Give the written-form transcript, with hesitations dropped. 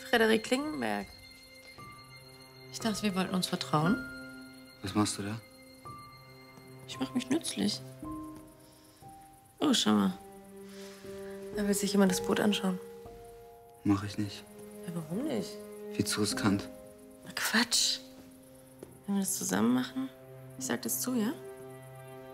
Frederik Klingenberg. Ich dachte, wir wollten uns vertrauen. Was machst du da? Ich mache mich nützlich. Oh, schau mal. Da will sich jemand das Boot anschauen. Mach ich nicht. Ja, warum nicht? Viel zu riskant. Na, Quatsch. Wenn wir das zusammen machen? Ich sag das zu, ja?